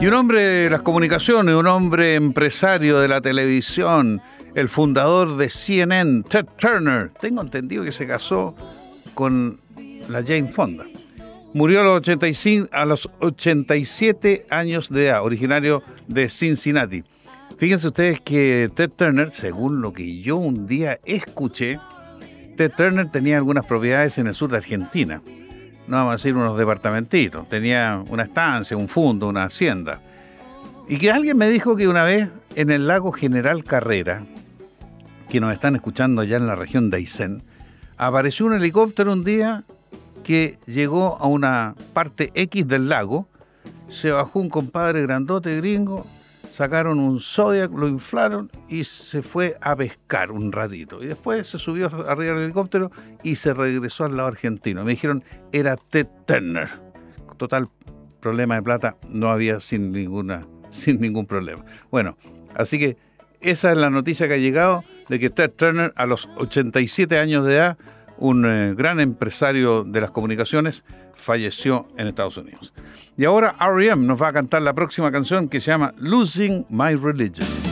Y un hombre de las comunicaciones, un hombre empresario de la televisión, el fundador de CNN, Ted Turner. Tengo entendido que se casó con la Jane Fonda. Murió a los 87 años de edad, originario de Cincinnati. Fíjense ustedes que Ted Turner, según lo que yo un día escuché, Ted Turner tenía algunas propiedades en el sur de Argentina. No vamos a decir unos departamentitos. Tenía una estancia, un fondo, una hacienda. Y que alguien me dijo que una vez en el lago General Carrera, que nos están escuchando allá en la región de Aysén, apareció un helicóptero un día que llegó a una parte X del lago, se bajó un compadre grandote gringo, sacaron un Zodiac, lo inflaron y se fue a pescar un ratito. Y después se subió arriba del helicóptero y se regresó al lado argentino. Me dijeron, era Ted Turner. Total, problema de plata no había sin ningún problema. Bueno, así que esa es la noticia que ha llegado de que Ted Turner, a los 87 años de edad, un gran empresario de las comunicaciones, falleció en Estados Unidos. Y ahora R.E.M. nos va a cantar la próxima canción que se llama Losing My Religion.